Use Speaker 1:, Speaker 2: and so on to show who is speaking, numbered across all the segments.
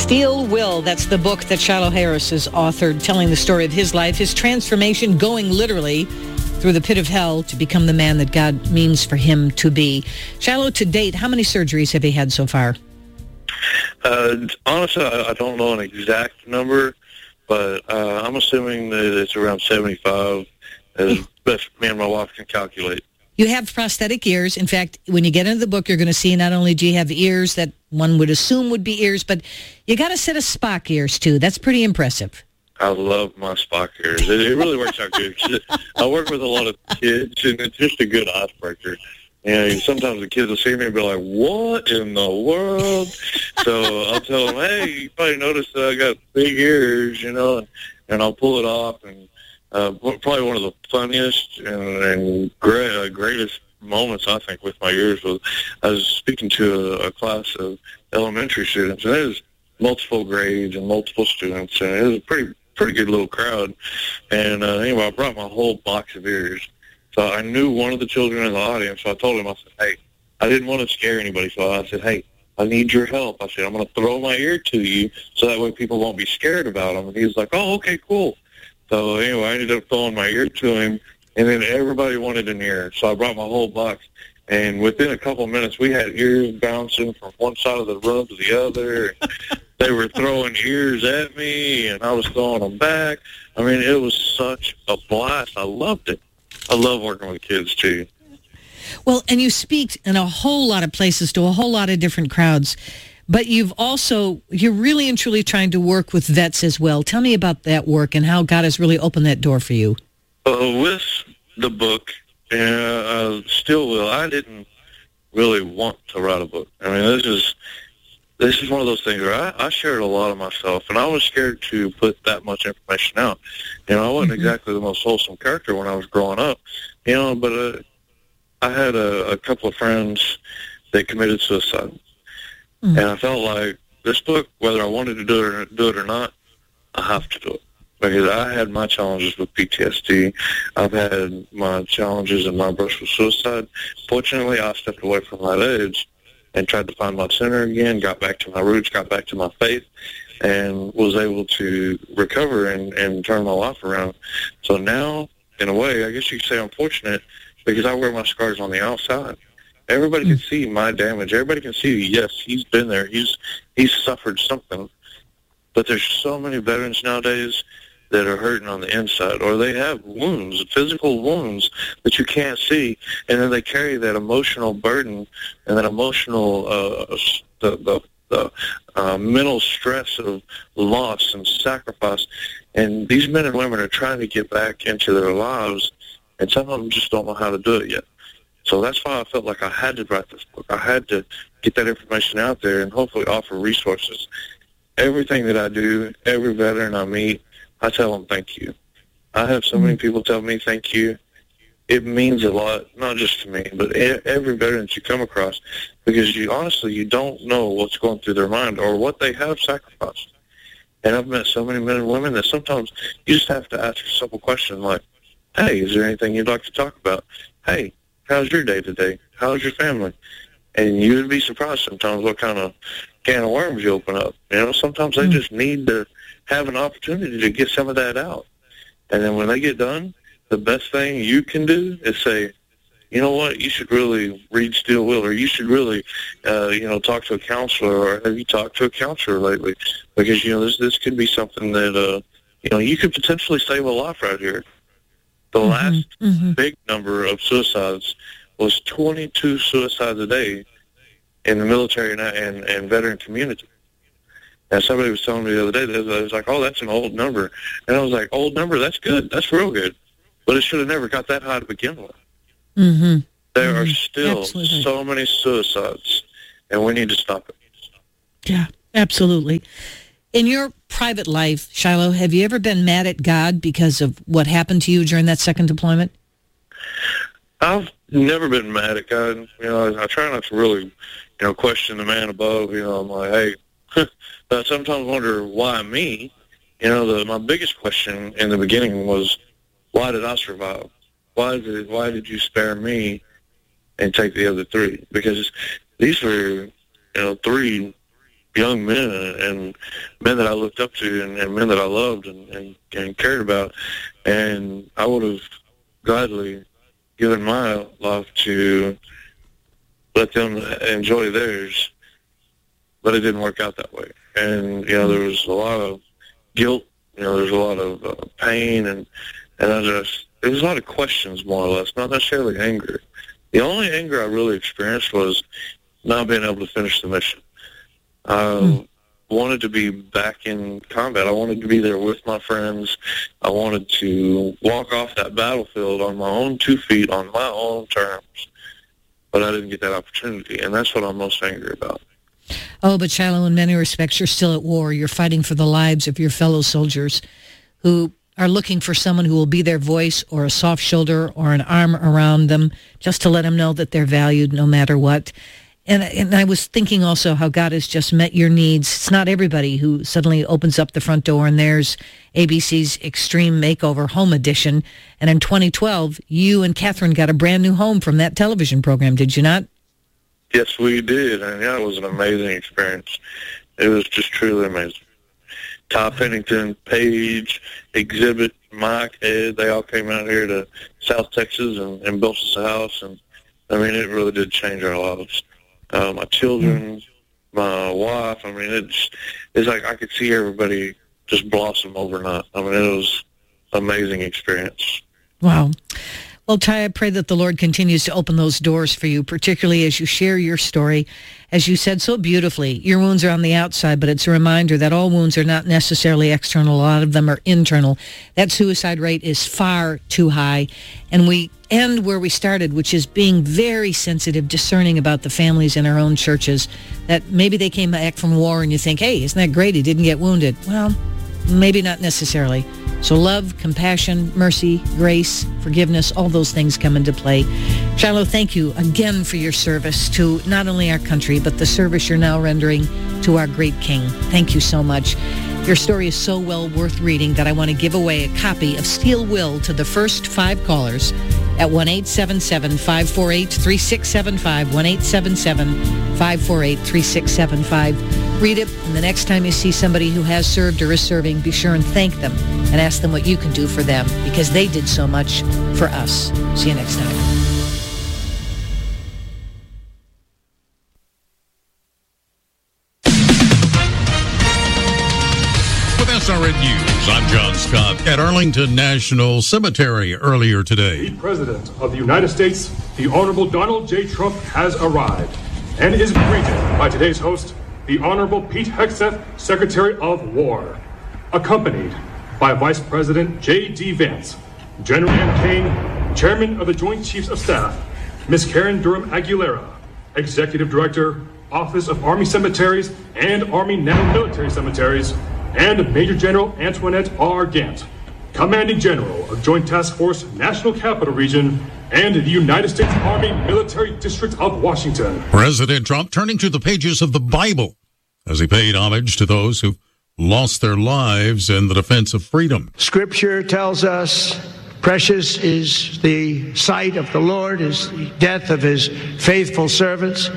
Speaker 1: Steel Will, that's the book that Shiloh Harris has authored, telling the story of his life, his transformation, going literally through the pit of hell to become the man that God means for him to be. Shiloh, to date, how many surgeries have you had so far?
Speaker 2: Honestly, I don't know an exact number, but I'm assuming that it's around 75, as best me and my wife can calculate.
Speaker 1: You have prosthetic ears. In fact, when you get into the book, you're going to see not only do you have ears that one would assume would be ears, but you got a set of Spock ears, too. That's pretty impressive.
Speaker 2: I love my Spock ears. It really works out good. I work with a lot of kids, and it's just a good icebreaker. And sometimes the kids will see me and be like, what in the world? So I'll tell them, hey, you probably noticed that I got big ears, and I'll pull it off. And probably one of the funniest and greatest moments, I think, with my ears was I was speaking to a class of elementary students, and there's multiple grades and multiple students, and it was a pretty good little crowd. And anyway, I brought my whole box of ears. So I knew one of the children in the audience, so I told him, I said, hey, I didn't want to scare anybody, so I said, hey, I need your help. I said, I'm going to throw my ear to you so that way people won't be scared about them. And he was like, oh, okay, cool. So anyway, I ended up throwing my ear to him, and then everybody wanted an ear. So I brought my whole box, and within a couple of minutes, we had ears bouncing from one side of the room to the other. They were throwing ears at me, and I was throwing them back. I mean, it was such a blast. I loved it. I love working with kids, too.
Speaker 1: Well, and you speak in a whole lot of places to a whole lot of different crowds, but you're really and truly trying to work with vets as well. Tell me about that work and how God has really opened that door for you.
Speaker 2: With the book, Steel Will, I didn't really want to write a book. I mean, this is one of those things where I shared a lot of myself, and I was scared to put that much information out. I wasn't exactly the most wholesome character when I was growing up, but I had a couple of friends that committed suicide, and I felt like this book, whether I wanted to do it or not, I have to do it. Because I had my challenges with PTSD. I've had my challenges and my brush with suicide. Fortunately, I stepped away from that edge and tried to find my center again, got back to my roots, got back to my faith, and was able to recover and turn my life around. So now, in a way, I guess you could say I'm fortunate because I wear my scars on the outside. Everybody can see my damage. Everybody can see, yes, he's been there. He's suffered something. But there's so many veterans nowadays that are hurting on the inside, or they have wounds, physical wounds that you can't see, and then they carry that emotional burden and that emotional, the mental stress of loss and sacrifice. And these men and women are trying to get back into their lives, and some of them just don't know how to do it yet. So that's why I felt like I had to write this book. I had to get that information out there and hopefully offer resources. Everything that I do, every veteran I meet, I tell them thank you. I have so many people tell me thank you. It means a lot, not just to me, but every veteran that you come across, because you don't know what's going through their mind or what they have sacrificed. And I've met so many men and women that sometimes you just have to ask a simple question like, hey, is there anything you'd like to talk about? Hey, how's your day today? How's your family? And you would be surprised sometimes what kind of can of worms you open up. Sometimes they just need to have an opportunity to get some of that out. And then when they get done, the best thing you can do is say, you know what, you should really read Steel Will, or you should really, talk to a counselor, or have you talked to a counselor lately? Because, this could be something that, you could potentially save a life right here. The last big number of suicides was 22 suicides a day in the military and veteran community. And somebody was telling me the other day, they was like, oh, that's an old number. And I was like, old number? That's good. That's real good. But it should have never got that high to begin with. There are still so many suicides, and we need to stop it.
Speaker 1: Yeah, absolutely. In your private life, Shiloh, have you ever been mad at God because of what happened to you during that second deployment?
Speaker 2: I've never been mad at God. I try not to really, question the man above. I'm like, hey, I sometimes wonder why me. My biggest question in the beginning was, why did I survive? Why did you spare me and take the other three? Because these were, three young men and men that I looked up to and men that I loved and cared about. And I would have gladly given my life to let them enjoy theirs, but it didn't work out that way. And, there was a lot of guilt, there's a lot of pain, and there was a lot of questions, more or less, not necessarily anger. The only anger I really experienced was not being able to finish the mission. I wanted to be back in combat. I wanted to be there with my friends. I wanted to walk off that battlefield on my own 2 feet, on my own terms. But I didn't get that opportunity, and that's what I'm most angry about.
Speaker 1: Oh, but Shiloh, in many respects, you're still at war. You're fighting for the lives of your fellow soldiers who are looking for someone who will be their voice or a soft shoulder or an arm around them just to let them know that they're valued no matter what. And I was thinking also how God has just met your needs. It's not everybody who suddenly opens up the front door and there's ABC's Extreme Makeover Home Edition. And in 2012, you and Catherine got a brand new home from that television program, did you not?
Speaker 2: Yes, we did. And it was an amazing experience. It was just truly amazing. Ty Pennington, Paige, Exhibit, Mike, Ed, they all came out here to South Texas and built us a house. And, it really did change our lives. My children, my wife, it's like I could see everybody just blossom overnight. It was an amazing experience.
Speaker 1: Wow. Well, Ty, I pray that the Lord continues to open those doors for you, particularly as you share your story. As you said so beautifully, your wounds are on the outside, but it's a reminder that all wounds are not necessarily external. A lot of them are internal. That suicide rate is far too high. And we end where we started, which is being very sensitive, discerning about the families in our own churches, that maybe they came back from war and you think, hey, isn't that great? He didn't get wounded. Well, maybe not necessarily. So love, compassion, mercy, grace, forgiveness, all those things come into play. Shiloh, thank you again for your service to not only our country, but the service you're now rendering to our great King. Thank you so much. Your story is so well worth reading that I want to give away a copy of Steel Will to the first 5 callers at 1-877-548-3675, 1-877-548-3675. Read it, and the next time you see somebody who has served or is serving, be sure and thank them and ask them what you can do for them, because they did so much for us. See you next time.
Speaker 3: SRN News, I'm John Scott. At Arlington National Cemetery earlier today,
Speaker 4: The President of the United States, the Honorable Donald J. Trump, has arrived and is greeted by today's host, the Honorable Pete Hegseth, Secretary of War, accompanied by Vice President J.D. Vance, General Ann Kane, Chairman of the Joint Chiefs of Staff, Ms. Karen Durham Aguilera, Executive Director, Office of Army Cemeteries and Army National Military Cemeteries, and Major General Antoinette R. Gant, Commanding General of Joint Task Force National Capital Region and the United States Army Military District of Washington.
Speaker 3: President Trump turning to the pages of the Bible as he paid homage to those who lost their lives in the defense of freedom.
Speaker 5: Scripture tells us precious is the sight of the Lord, is the death of his faithful servants.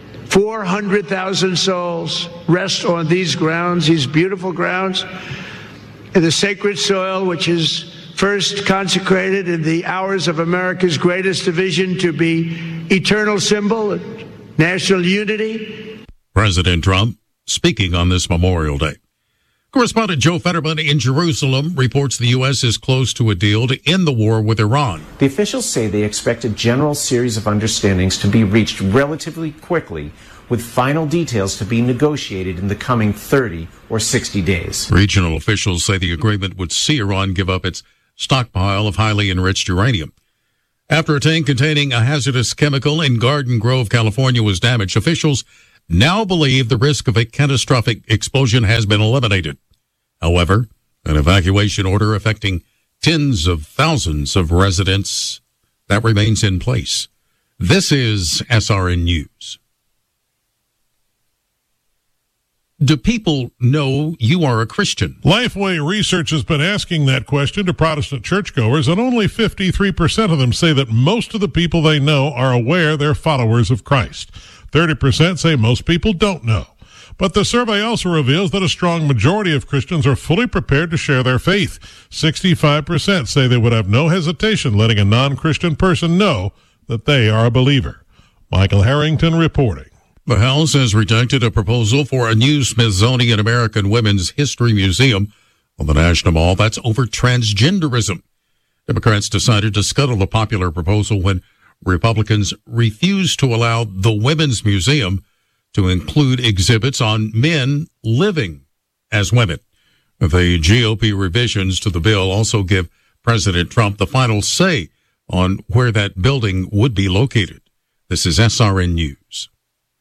Speaker 5: 400,000 souls rest on these grounds, these beautiful grounds, in the sacred soil which is first consecrated in the hours of America's greatest division to be eternal symbol of national unity.
Speaker 3: President Trump speaking on this Memorial Day. Correspondent Joe Fetterman in Jerusalem reports the U.S. is close to a deal to end the war with Iran.
Speaker 6: The officials say they expect a general series of understandings to be reached relatively quickly, with final details to be negotiated in the coming 30 or 60 days.
Speaker 3: Regional officials say the agreement would see Iran give up its stockpile of highly enriched uranium. After a tank containing a hazardous chemical in Garden Grove, California was damaged, officials now believe the risk of a catastrophic explosion has been eliminated. However, an evacuation order affecting tens of thousands of residents that remains in place. This is SRN News. Do people know you are a Christian?
Speaker 7: Lifeway Research has been asking that question to Protestant churchgoers, and only 53% of them say that most of the people they know are aware they're followers of Christ. 30% say most people don't know. But the survey also reveals that a strong majority of Christians are fully prepared to share their faith. 65% say they would have no hesitation letting a non-Christian person know that they are a believer. Michael Harrington reporting.
Speaker 3: The House has rejected a proposal for a new Smithsonian American Women's History Museum on the National Mall. That's over transgenderism. Democrats decided to scuttle the popular proposal when Republicans refused to allow the Women's Museum to include exhibits on men living as women. The GOP revisions to the bill also give President Trump the final say on where that building would be located. This is SRN News.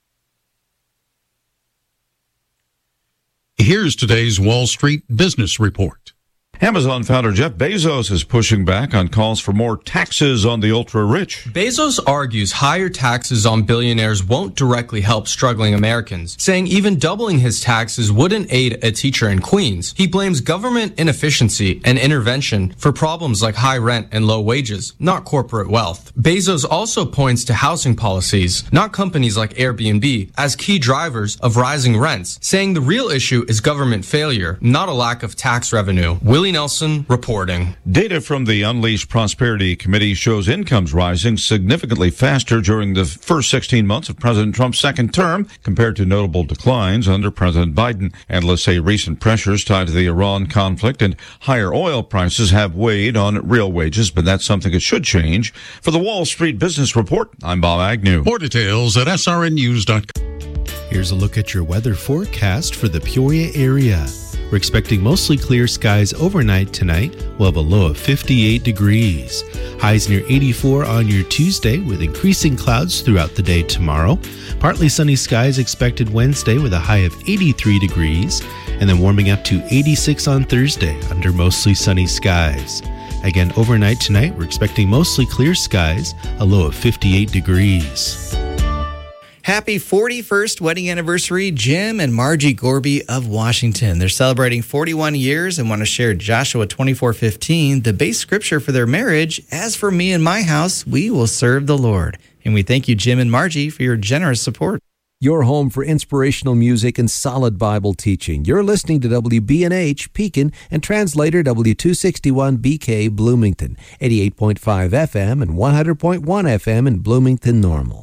Speaker 3: Here's today's Wall Street Business Report.
Speaker 8: Amazon founder Jeff Bezos is pushing back on calls for more taxes on the ultra-rich.
Speaker 9: Bezos argues higher taxes on billionaires won't directly help struggling Americans, saying even doubling his taxes wouldn't aid a teacher in Queens. He blames government inefficiency and intervention for problems like high rent and low wages, not corporate wealth. Bezos also points to housing policies, not companies like Airbnb, as key drivers of rising rents, saying the real issue is government failure, not a lack of tax revenue. Willie Nelson reporting.
Speaker 8: Data from the Unleashed Prosperity Committee shows incomes rising significantly faster during the first 16 months of President Trump's second term compared to notable declines under President Biden. Analysts say recent pressures tied to the Iran conflict and higher oil prices have weighed on real wages, but that's something that should change. For the Wall Street Business Report, I'm Bob Agnew.
Speaker 3: More details at srnnews.com.
Speaker 10: Here's a look at your weather forecast for the Peoria area. We're expecting mostly clear skies overnight tonight. We'll have a low of 58 degrees. Highs near 84 on your Tuesday with increasing clouds throughout the day tomorrow. Partly sunny skies expected Wednesday with a high of 83 degrees. And then warming up to 86 on Thursday under mostly sunny skies. Again, overnight tonight, we're expecting mostly clear skies, a low of 58 degrees.
Speaker 11: Happy 41st wedding anniversary, Jim and Margie Gorby of Washington. They're celebrating 41 years and want to share Joshua 24:15, the base scripture for their marriage. As for me and my house, we will serve the Lord. And we thank you, Jim and Margie, for your generous support.
Speaker 12: Your home for inspirational music and solid Bible teaching. You're listening to WBNH, Pekin, and translator W261 BK, Bloomington, 88.5 FM and 100.1 FM in Bloomington Normal.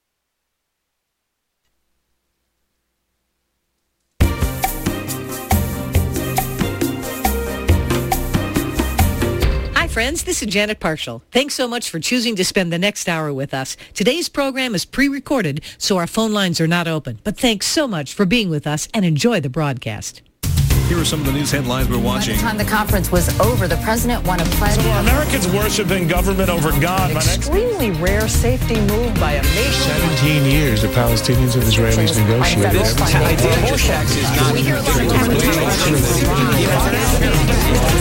Speaker 1: Friends, this is Janet Parshall. Thanks so much for choosing to spend the next hour with us. Today's program is pre-recorded, so our phone lines are not open. But thanks so much for being with us and enjoy the broadcast.
Speaker 13: Here are some of the news headlines we're watching.
Speaker 14: By the time the conference was over, the president won a pledge.
Speaker 15: So are Americans worshiping government over God?
Speaker 16: Extremely rare safety move by a nation.
Speaker 17: 17 years the Palestinians and Israelis negotiated.